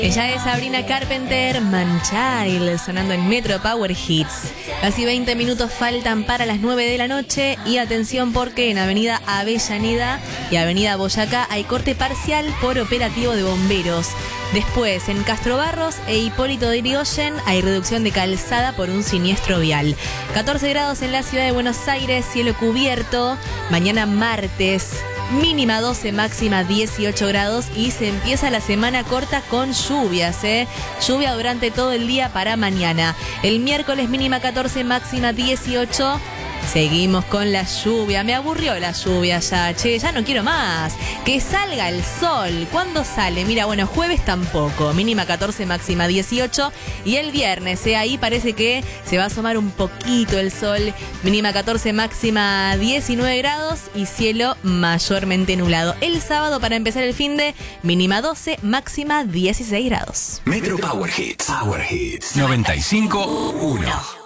Ella es Sabrina Carpenter, Manchild, sonando en Metro Power Hits. Casi 20 minutos faltan para las 9 de la noche y atención porque en Avenida Avellaneda y Avenida Boyacá hay corte parcial por operativo de bomberos. Después, en Castro Barros e Hipólito de Yrigoyen hay reducción de calzada por un siniestro vial. 14 grados en la ciudad de Buenos Aires, cielo cubierto. Mañana martes, mínima 12, máxima 18 grados y se empieza la semana corta con lluvias, Lluvia durante todo el día para mañana. El miércoles mínima 14, máxima 18. Seguimos con la lluvia, me aburrió la lluvia ya, ya no quiero más. Que salga el sol, ¿cuándo sale? Mira, bueno, jueves tampoco, mínima 14, máxima 18. Y el viernes, ahí parece que se va a asomar un poquito el sol, mínima 14, máxima 19 grados y cielo mayormente nublado. El sábado para empezar el finde, mínima 12, máxima 16 grados. Metro Power Hits. Power Hits 95.1.